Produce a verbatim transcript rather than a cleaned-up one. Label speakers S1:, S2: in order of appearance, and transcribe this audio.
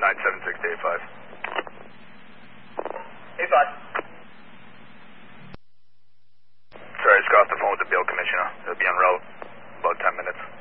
S1: nine seven six to eight five.
S2: eight five.
S1: Sorry, I just got off the phone with the bail commissioner. He'll be en route about ten minutes.